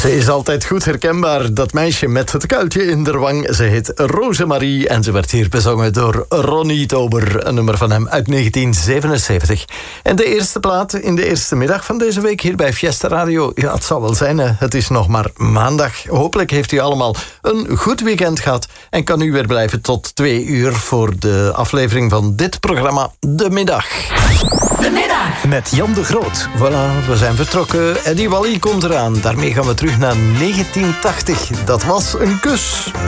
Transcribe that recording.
Ze is altijd goed herkenbaar, dat meisje met het kuiltje in de wang. Ze heet Rosemarie en ze werd hier bezongen door Ronnie Tober. Een nummer van hem uit 1977. En de eerste plaat in de eerste middag van deze week hier bij Fiesta Radio. Ja, het zal wel zijn, hè. Het is nog maar maandag. Hopelijk heeft u allemaal een goed weekend gehad. En kan u weer blijven tot 2 uur voor de aflevering van dit programma De Middag. De Middag. Met Jan de Groot. Voilà, we zijn vertrokken. Eddie Wally komt eraan. Daarmee gaan we terug naar 1980. Dat was een kus.